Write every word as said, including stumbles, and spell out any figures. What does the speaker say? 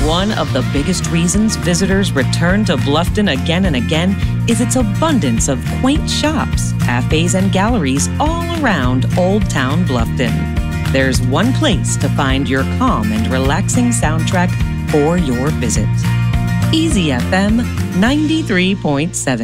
One of the biggest reasons visitors return to Bluffton again and again is its abundance of quaint shops, cafes, and galleries all around Old Town Bluffton. There's one place to find your calm and relaxing soundtrack for your visit. Easy F M ninety-three point seven.